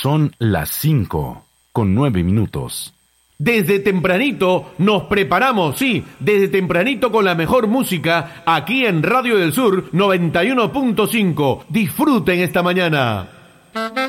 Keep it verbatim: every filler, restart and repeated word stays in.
Son las cinco con nueve minutos. Desde tempranito nos preparamos, sí, desde tempranito con la mejor música aquí en Radio del Sur noventa y uno punto cinco. Disfruten esta mañana.